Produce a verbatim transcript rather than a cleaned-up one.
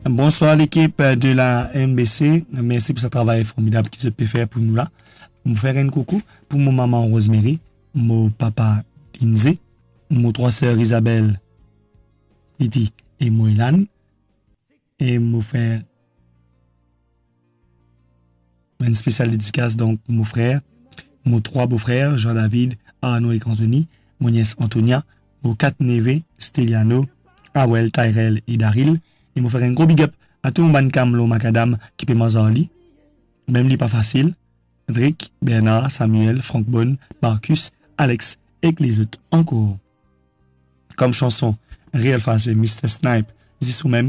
Bonsoir l'équipe de la M B C. Merci pour ce travail formidable qu'ils ont pu faire pour nous là. Je faire un coucou pour mon maman Rosemary, mon papa Lindsay, mon trois sœurs Isabelle, Titi et Moïlan. Et mon frère. Une spéciale dédicace donc pour mon frère, mon trois beaux-frères, Jean-David, Arnaud et Anthony, mon nièce Antonia, mon quatre neveux, Steliano, Awel, Tyrell et Daryl. Et mon faire un gros big up à tout le monde Kamlo Macadam qui peut m'en même li pas facile. Drake, Bernard, Samuel, Franck Bonne, Marcus, Alex et les autres encore. Comme chanson, Real Face et mister Snipe, Zissou même.